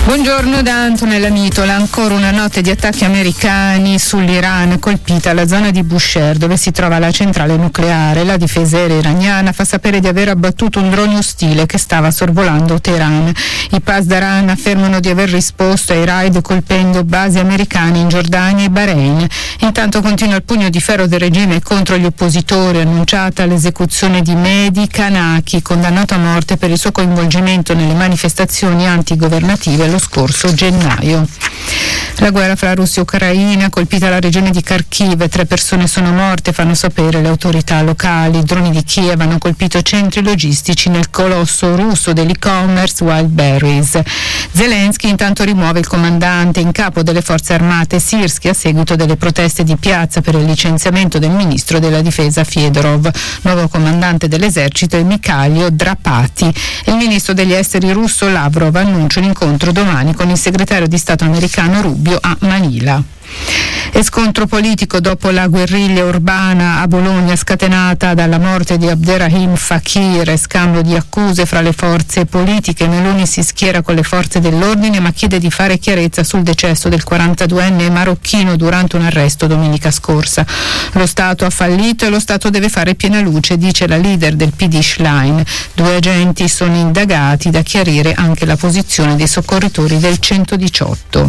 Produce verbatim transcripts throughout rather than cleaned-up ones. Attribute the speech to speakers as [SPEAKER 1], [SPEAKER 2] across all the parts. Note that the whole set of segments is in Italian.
[SPEAKER 1] Buongiorno da Antonella Mitola. Ancora una notte di attacchi americani sull'Iran, colpita la zona di Bushehr dove si trova la centrale nucleare. La difesa aerea iraniana fa sapere di aver abbattuto un drone ostile che stava sorvolando Teheran. I Pasdaran affermano di aver risposto ai raid colpendo basi americane in Giordania e Bahrain. Intanto continua il pugno di ferro del regime contro gli oppositori, annunciata l'esecuzione di Mehdi Kanaki, condannato a morte per il suo coinvolgimento nelle manifestazioni antigovernative lo scorso gennaio. La guerra fra Russia e Ucraina, colpita la regione di Kharkiv, tre persone sono morte, fanno sapere le autorità locali. I droni di Kiev hanno colpito centri logistici nel colosso russo dell'e-commerce Wildberries. Zelensky intanto rimuove il comandante in capo delle forze armate Sirski a seguito delle proteste di piazza per il licenziamento del ministro della difesa Fedorov. Nuovo comandante dell'esercito è Mikhailo Drapati. Il ministro degli esteri russo Lavrov annuncia un incontro domani con il segretario di Stato americano Rubio a Manila. E scontro politico dopo la guerriglia urbana a Bologna scatenata dalla morte di Abderrahim Fakir e scambio di accuse fra le forze politiche. Meloni si schiera con le forze dell'ordine ma chiede di fare chiarezza sul decesso del quarantaduenne marocchino durante un arresto domenica scorsa. Lo Stato ha fallito e lo Stato deve fare piena luce, dice la leader del P D Schlein. Due agenti sono indagati, da chiarire anche la posizione dei soccorritori del centodiciotto.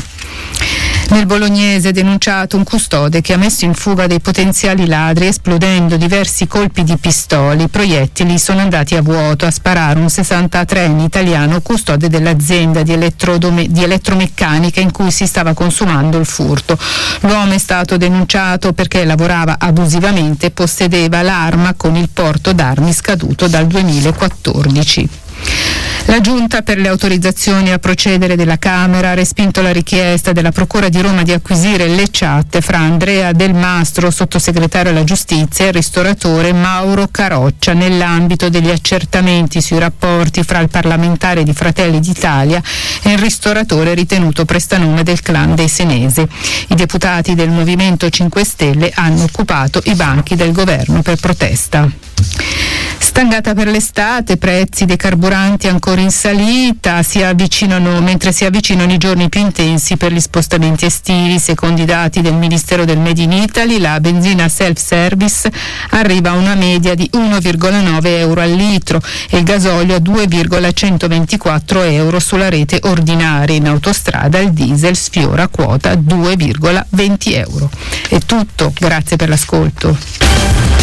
[SPEAKER 1] Nel bolognese è denunciato un custode che ha messo in fuga dei potenziali ladri esplodendo diversi colpi di pistoli. I proiettili sono andati a vuoto. A sparare un sessantatreenne italiano custode dell'azienda di, elettrodome- di elettromeccanica in cui si stava consumando il furto. L'uomo è stato denunciato perché lavorava abusivamente e possedeva l'arma con il porto d'armi scaduto dal duemilaquattordici. La Giunta per le autorizzazioni a procedere della Camera ha respinto la richiesta della Procura di Roma di acquisire le chat fra Andrea Del Mastro, sottosegretario alla Giustizia, e il ristoratore Mauro Caroccia nell'ambito degli accertamenti sui rapporti fra il parlamentare di Fratelli d'Italia e il ristoratore ritenuto prestanome del clan dei Senesi. I deputati del Movimento cinque Stelle hanno occupato i banchi del governo per protesta. Stangata per l'estate, prezzi dei carburanti ancora in salita, si avvicinano, mentre si avvicinano i giorni più intensi per gli spostamenti estivi. Secondo i dati del Ministero del Made in Italy, la benzina self-service arriva a una media di uno virgola nove euro al litro e il gasolio a due virgola centoventiquattro euro sulla rete ordinaria. In autostrada il diesel sfiora quota due virgola venti euro. È tutto, grazie per l'ascolto.